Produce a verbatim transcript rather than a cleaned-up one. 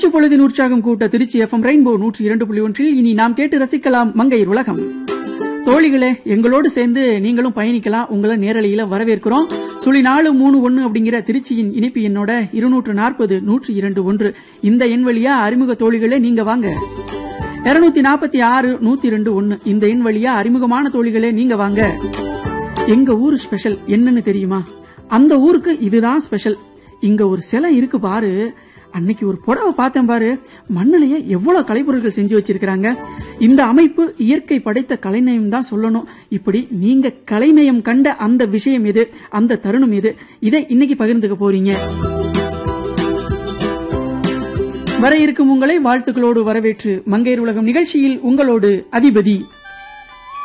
உச்சி பொழுதின் உற்சாகம் கூட்ட திருச்சி எஃப்எம் ரெயின்போ நூற்றி இரண்டு புள்ளி ஒன்றில் இனி நாம் கேட்டு ரசிக்கலாம் மங்கையர் உலகம். தோழிகளே, எங்களோடு சேர்ந்து நீங்களும் பயணிக்கலாம். உங்களை நேரலையில வரவேற்கிறோம். சுழி நாலு மூணு ஒன்னு அப்படிங்கிற திருச்சியின் இணைப்பு எண்ணோட இருநூற்று நாற்பது நூற்றி இரண்டு ஒன்று இந்த எண் வழியா அறிமுக தோழிகளே நீங்க வாங்க. இருநூத்தி நாற்பத்தி ஆறு நூத்தி ரெண்டு ஒன்னு இந்த எண் வழியா அறிமுகமான தோழிகளே நீங்க வாங்க. எங்க ஊரு ஸ்பெஷல் என்னன்னு தெரியுமா? அந்த ஊருக்கு இதுதான் ஸ்பெஷல். இங்க ஒரு சிலை இருக்கு பாரு. அன்னைக்கு ஒரு புடவை பார்த்தேன் பாரு. மண்ணிலேயே எவ்வளவு கலைப்பொருட்கள் செஞ்சு வச்சிருக்காங்க. இந்த அமைப்பு இயற்கை படைத்த கலைநயம் தான் சொல்லணும். இப்படி நீங்க கலைநயம் கண்ட அந்த விஷயம் எது, அந்த தருணம் எது, இதை இன்னைக்கு பகிர்ந்துக்க போறீங்க. வர இருக்கும் உங்களை வாழ்த்துக்களோடு வரவேற்று மங்கையர் உலகம் நிகழ்ச்சியில் உங்களோடு அதிபதி.